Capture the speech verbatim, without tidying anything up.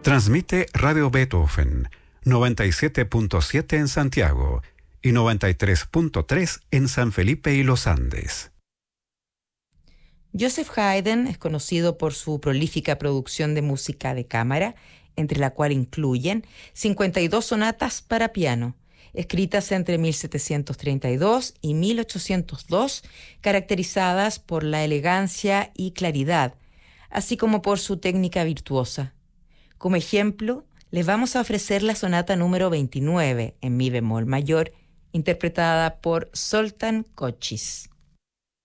Transmite Radio Beethoven, noventa y siete punto siete en Santiago y noventa y tres punto tres en San Felipe y Los Andes. Joseph Haydn es conocido por su prolífica producción de música de cámara, entre la cual incluyen cincuenta y dos sonatas para piano, escritas entre mil setecientos treinta y dos y mil ochocientos dos, caracterizadas por la elegancia y claridad, así como por su técnica virtuosa. Como ejemplo, les vamos a ofrecer la sonata número veintinueve en mi bemol mayor, interpretada por Zoltán Kocsis.